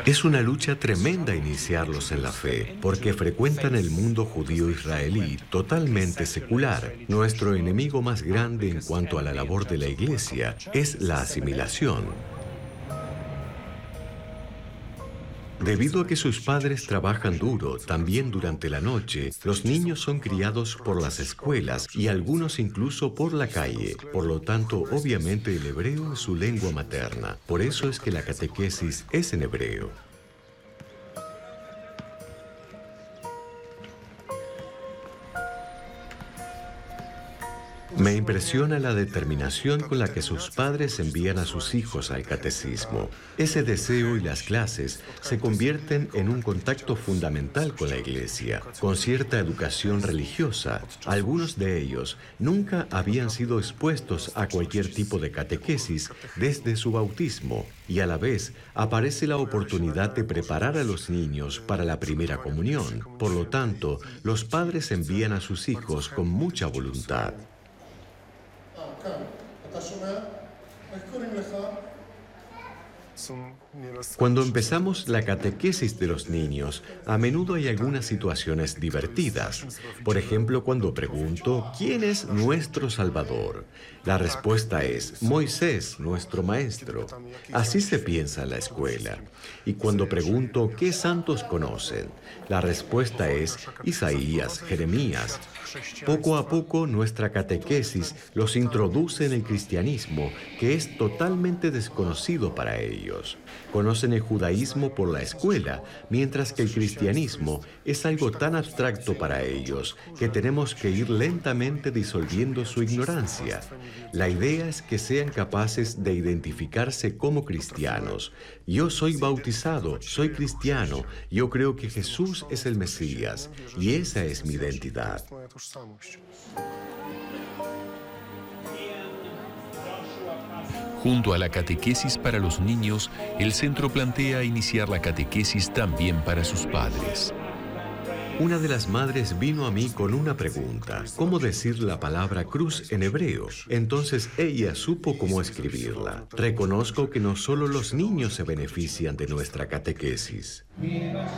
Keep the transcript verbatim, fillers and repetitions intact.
Es una lucha tremenda iniciarlos en la fe, porque frecuentan el mundo judío israelí totalmente secular. Nuestro enemigo más grande en cuanto a la labor de la Iglesia es la asimilación. Debido a que sus padres trabajan duro, también durante la noche, los niños son criados por las escuelas y algunos incluso por la calle. Por lo tanto, obviamente el hebreo es su lengua materna. Por eso es que la catequesis es en hebreo. Me impresiona la determinación con la que sus padres envían a sus hijos al catecismo. Ese deseo y las clases se convierten en un contacto fundamental con la Iglesia, con cierta educación religiosa. Algunos de ellos nunca habían sido expuestos a cualquier tipo de catequesis desde su bautismo, y a la vez aparece la oportunidad de preparar a los niños para la primera comunión. Por lo tanto, los padres envían a sus hijos con mucha voluntad. Cuando empezamos la catequesis de los niños, a menudo hay algunas situaciones divertidas. Por ejemplo, cuando pregunto, ¿quién es nuestro Salvador? La respuesta es, Moisés, nuestro maestro. Así se piensa en la escuela. Y cuando pregunto, ¿qué santos conocen? La respuesta es, Isaías, Jeremías. Poco a poco, nuestra catequesis los introduce en el cristianismo, que es totalmente desconocido para ellos. Conocen el judaísmo por la escuela, mientras que el cristianismo es algo tan abstracto para ellos que tenemos que ir lentamente disolviendo su ignorancia. La idea es que sean capaces de identificarse como cristianos. Yo soy bautizado, soy cristiano, yo creo que Jesús es el Mesías, y esa es mi identidad. Junto a la catequesis para los niños, el centro plantea iniciar la catequesis también para sus padres. Una de las madres vino a mí con una pregunta, ¿cómo decir la palabra cruz en hebreo? Entonces ella supo cómo escribirla. Reconozco que no solo los niños se benefician de nuestra catequesis.